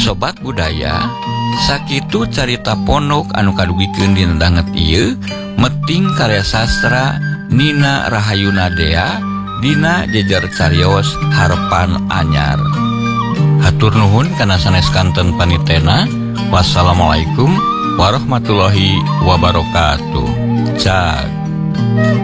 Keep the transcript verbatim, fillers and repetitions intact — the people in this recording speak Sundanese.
sobat budaya, sakitu carita pondok anu kadugikeun dina danget ieu meting karya sastra Nina Rahayu Nadea dina jejer cariyos Harepan Anyar. Hatur nuhun kana sanes kanten panitena. Wassalamualaikum warahmatullahi wabarakatuh. Cak.